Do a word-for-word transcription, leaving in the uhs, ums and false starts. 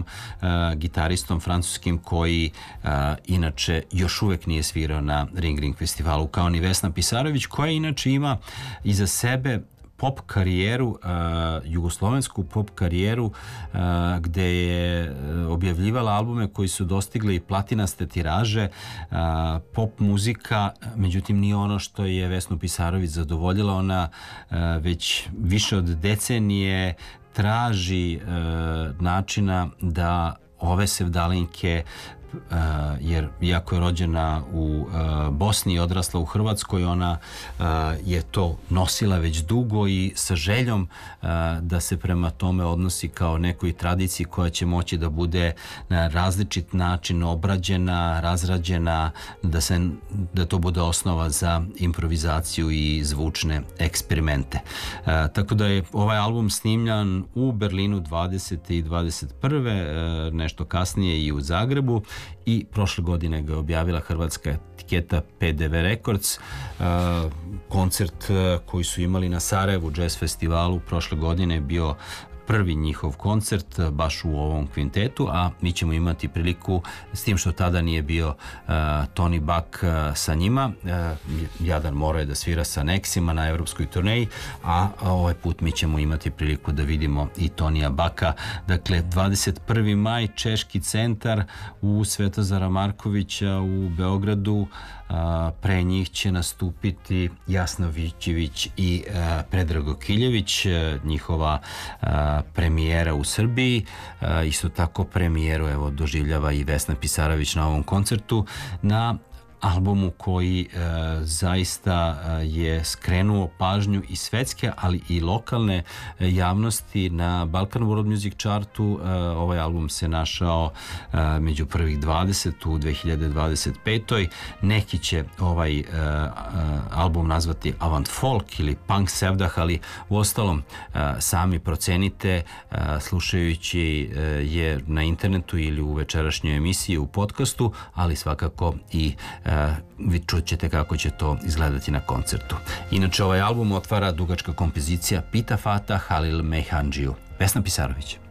Aleksandrom, gitaristom francuskim koji inače još uvek nije svirao na Ring Ring festivalu, kao ni Vesna Pisarović, koja inače ima iza sebe pop karijeru, uh, jugoslovensku pop karijeru, uh, gde je objavljivala albume koji su dostigli platinaste tiraže, uh, pop muzika, međutim nije ono što je Vesnu Pisarović zadovoljila. Ona uh, već više od decenije traži uh, načina da ove sevdalinke, Uh, jer iako je rođena u uh, Bosni i odrasla u Hrvatskoj, ona uh, je to nosila već dugo i sa željom uh, da se prema tome odnosi kao nekoj tradiciji koja će moći da bude na različit način obrađena, razrađena, da, se, da to bude osnova za improvizaciju i zvučne eksperimente. Uh, tako da je ovaj album snimljan u Berlinu dvadesete i dvadeset prve Uh, nešto kasnije i u Zagrebu, i prošle godine ga objavila hrvatska etiketa P D V Records. Koncert koji su imali na Sarajevu Jazz festivalu prošle godine je bio prvi njihov koncert baš u ovom kvintetu, a mi ćemo imati priliku, s tim što tada nije bio uh, Tony Buck uh, sa njima. Uh, Jadar morao je da svira sa Nexima na evropskoj turneji, a, a ovaj put mi ćemo imati priliku da vidimo i Tonija Baka. Dakle, dvadeset prvi maj, Češki centar u Svetozara Markovića u Beogradu. A, pre njih će nastupiti Jasna Vićević i a, Predrago Kiljević, a, njihova a, premijera u Srbiji. A, isto tako premijeru evo doživljava i Vesna Pisarović na ovom koncertu, na albumu koji e, zaista e, je skrenuo pažnju i svetske, ali i lokalne e, javnosti na Balkan World Music Chartu. E, ovaj album se našao e, među prvih dvadeset u dve hiljade dvadeset petoj. Neki će ovaj e, album nazvati avant folk ili punk sevdah, ali u ostalom e, sami procenite e, slušajući e, je na internetu ili u večerašnjoj emisiji u podcastu, ali svakako i e, vi čućete kako će to izgledati na koncertu. Inače, ovaj album otvara dugačka kompozicija Pita Fata Halil Mejhandžiju. Vesna Pisarović.